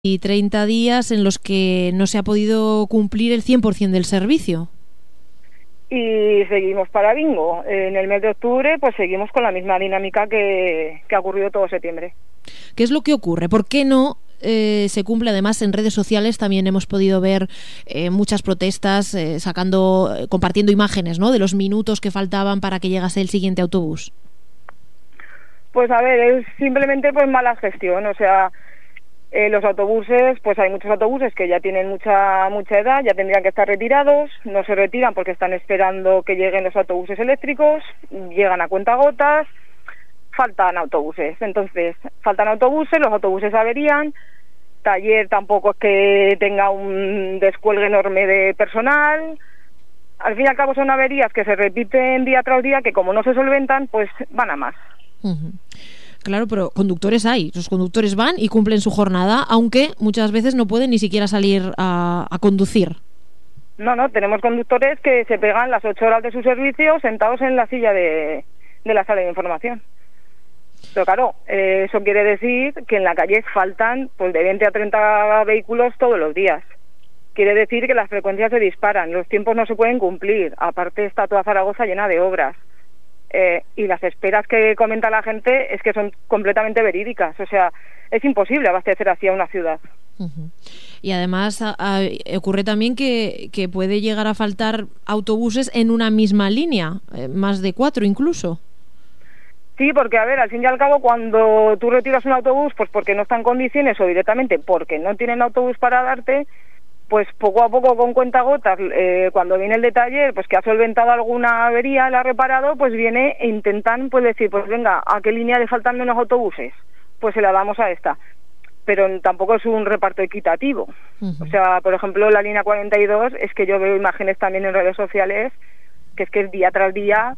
y 30 días en los que no se ha podido cumplir el 100% del servicio. Y seguimos para bingo. En el mes de octubre pues seguimos con la misma dinámica que ha ocurrido todo septiembre. ¿Qué es lo que ocurre? ¿Por qué no se cumple? Además, en redes sociales también hemos podido ver muchas protestas compartiendo imágenes, ¿no?, de los minutos que faltaban para que llegase el siguiente autobús. Pues a ver, es simplemente pues mala gestión. O sea, los autobuses, pues hay muchos autobuses que ya tienen mucha edad, ya tendrían que estar retirados, no se retiran porque están esperando que lleguen los autobuses eléctricos, llegan a cuentagotas, faltan autobuses. Entonces, faltan autobuses, los autobuses averían, taller tampoco es que tenga un descuelgue enorme de personal. Al fin y al cabo son averías que se repiten día tras día, que como no se solventan, pues van a más. Uh-huh. Claro, pero conductores hay. Los conductores van y cumplen su jornada, aunque muchas veces no pueden ni siquiera salir a conducir. No, tenemos conductores que se pegan las 8 horas de su servicio sentados en la silla de la sala de información. Pero claro, eso quiere decir que en la calle faltan pues de 20 a 30 vehículos todos los días. Quiere decir que las frecuencias se disparan, los tiempos no se pueden cumplir. Aparte está toda Zaragoza llena de obras. Y las esperas que comenta la gente es que son completamente verídicas. O sea, es imposible abastecer así a una ciudad. Uh-huh. Y además ocurre también que puede llegar a faltar autobuses en una misma línea, más de 4 incluso. Sí, porque a ver, al fin y al cabo, cuando tú retiras un autobús, pues porque no está en condiciones o directamente porque no tienen autobús para darte, pues poco a poco con cuentagotas, cuando viene el de taller, pues que ha solventado alguna avería, la ha reparado, pues viene e intentan pues decir, pues venga, ¿a qué línea le faltan menos autobuses? Pues se la damos a esta. Pero tampoco es un reparto equitativo. Uh-huh. O sea, por ejemplo, la línea 42, es que yo veo imágenes también en redes sociales, que es día tras día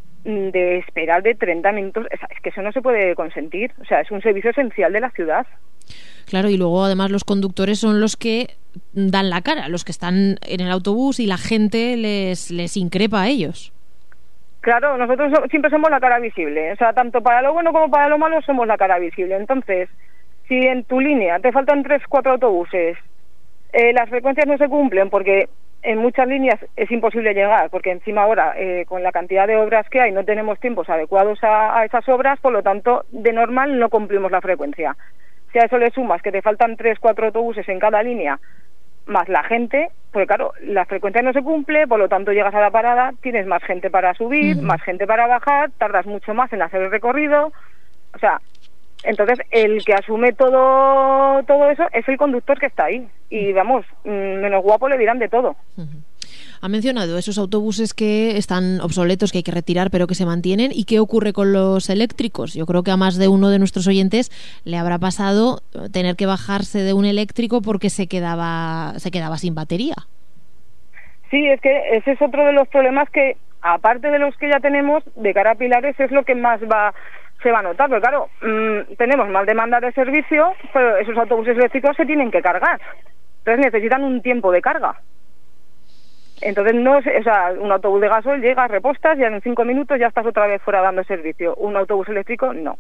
de esperar de 30 minutos. Es que eso no se puede consentir. O sea, es un servicio esencial de la ciudad. Claro, y luego además los conductores son los que dan la cara, los que están en el autobús y la gente les increpa a ellos. Claro, nosotros siempre somos la cara visible. O sea, tanto para lo bueno como para lo malo somos la cara visible. Entonces, si en tu línea te faltan 3-4 autobuses, las frecuencias no se cumplen porque en muchas líneas es imposible llegar, porque encima ahora, con la cantidad de obras que hay, no tenemos tiempos adecuados a esas obras, por lo tanto, de normal no cumplimos la frecuencia. Si a eso le sumas que te faltan 3-4 autobuses en cada línea, más la gente, pues claro, la frecuencia no se cumple, por lo tanto llegas a la parada, tienes más gente para subir, más gente para bajar, tardas mucho más en hacer el recorrido. O sea, entonces el que asume todo eso es el conductor que está ahí. Y vamos, menos guapo le dirán de todo. Uh-huh. Ha mencionado esos autobuses que están obsoletos, que hay que retirar, pero que se mantienen. ¿Y qué ocurre con los eléctricos? Yo creo que a más de uno de nuestros oyentes le habrá pasado tener que bajarse de un eléctrico porque se quedaba sin batería. Sí, es que ese es otro de los problemas que, aparte de los que ya tenemos, de cara a Pilares es lo que más se va a notar. Pero claro, tenemos más demanda de servicio, pero esos autobuses eléctricos se tienen que cargar. Entonces necesitan un tiempo de carga. Entonces, un autobús de gasoil llega, repostas y en 5 minutos ya estás otra vez fuera dando servicio. Un autobús eléctrico, no.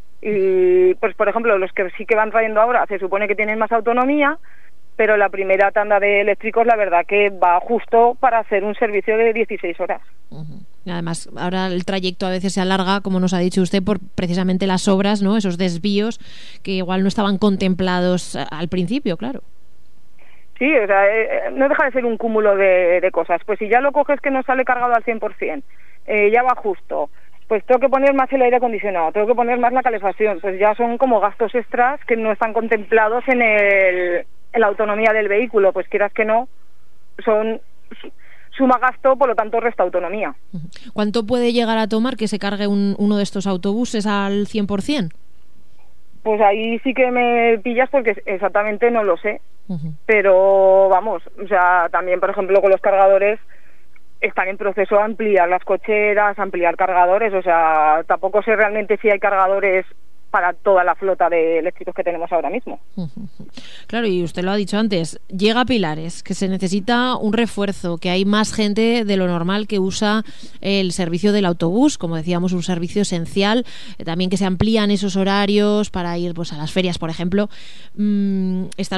Y, pues, por ejemplo, los que sí que van trayendo ahora, se supone que tienen más autonomía, pero la primera tanda de eléctricos, la verdad que va justo para hacer un servicio de 16 horas. Uh-huh. Además, ahora el trayecto a veces se alarga, como nos ha dicho usted, por precisamente las obras, ¿no? Esos desvíos que igual no estaban contemplados al principio, claro. Sí, o sea, no deja de ser un cúmulo de cosas. Pues si ya lo coges que no sale cargado al 100%, ya va justo, pues tengo que poner más el aire acondicionado, tengo que poner más la calefacción, pues ya son como gastos extras que no están contemplados en la autonomía del vehículo, pues quieras que no, suma gasto, por lo tanto resta autonomía. ¿Cuánto puede llegar a tomar que se cargue uno de estos autobuses al 100%? Pues ahí sí que me pillas porque exactamente no lo sé. Uh-huh. Pero vamos, o sea, también por ejemplo con los cargadores están en proceso de ampliar las cocheras, ampliar cargadores, o sea, tampoco sé realmente si hay cargadores para toda la flota de eléctricos que tenemos ahora mismo. Claro, y usted lo ha dicho antes, llega a Pilares, que se necesita un refuerzo, que hay más gente de lo normal que usa el servicio del autobús, como decíamos, un servicio esencial, también que se amplían esos horarios para ir pues a las ferias, por ejemplo.